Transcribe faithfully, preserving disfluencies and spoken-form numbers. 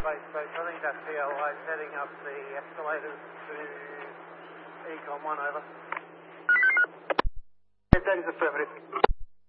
base base. I think that's P L A setting up the escalators to Econ one, over. That is affirmative.